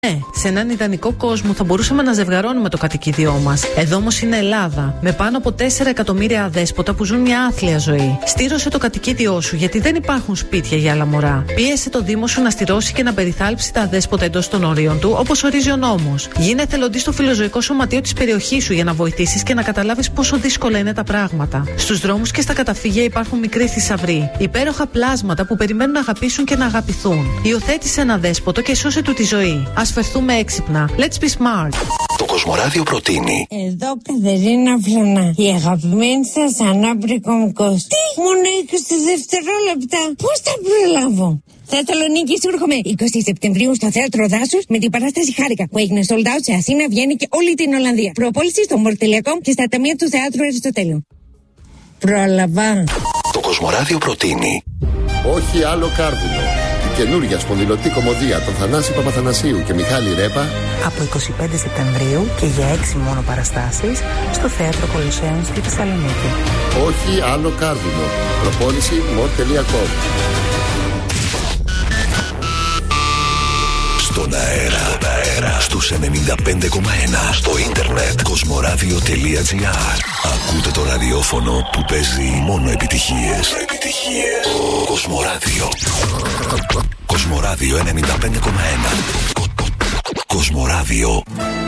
Σε έναν ιδανικό κόσμο θα μπορούσαμε να ζευγαρώνουμε το κατοικίδιό μας. Εδώ όμως είναι Ελλάδα, με πάνω από 4 εκατομμύρια αδέσποτα που ζουν μια άθλια ζωή. Στήρωσε το κατοικίδιό σου, γιατί δεν υπάρχουν σπίτια για άλλα μωρά. Πίεσε το Δήμο σου να στηρώσει και να περιθάλψει τα αδέσποτα εντός των ορίων του, όπως ορίζει ο νόμος. Γίνε εθελοντής στο φιλοζωικό σωματείο της περιοχής σου για να βοηθήσεις και να καταλάβεις πόσο δύσκολα είναι τα πράγματα. Στους δρόμους και στα καταφύγια υπάρχουν μικροί θησαυροί, υπέροχα πλάσματα που περιμένουν να αγαπήσουν και να αγαπηθούν. Υιοθέτησε ένα δέσποτο και σώσε του τη ζωή. Ας φερθούμε έξυπνα. Let's be smart. Το Κοσμοράδιο προτείνει. Εδώ Κατερίνα Φλωνά, η αγαπημένη σας Ανάπρη Κομικός. Τι, μόνο 20 δευτερόλεπτα. Πώς θα προλάβω? Θεσσαλονίκη, έρχομαι 20 Σεπτεμβρίου στο Θέατρο Δάσους με την παράσταση Χάρηκα που έγινε sold out σε Αθήνα, Βιέννη και όλη την Ολλανδία. Προπόληση στο more.com και στα ταμεία του Θεάτρου Αριστοτέλειου. Πρόλαβα. Το Κοσμοράδιο προτείνει. Όχι άλλο κάρβουνο. Καινούρια σπονδυλωτή κομμωδία των Θανάση Παπαθανασίου και Μιχάλη Ρέπα από 25 Σεπτεμβρίου και για 6 μόνο παραστάσεις στο Θέατρο Κολοσσέων στη Θεσσαλονίκη. Όχι άλλο κάρβουνο. Προπόληση more.com. Στον αέρα, στους 95,1, στο ίντερνετ, κοσμοράδιο.gr. Ακούτε το ραδιόφωνο που παίζει μόνο επιτυχίες. Κοσμοράδιο. Κοσμοράδιο 95,1. Κοσμοράδιο.